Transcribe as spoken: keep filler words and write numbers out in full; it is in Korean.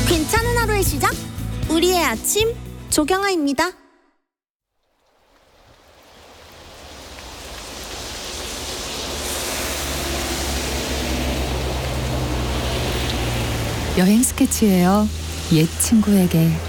괜찮은 하루의 시작, 우리의 아침 조경아입니다. 여행 스케치예요. 옛 친구에게.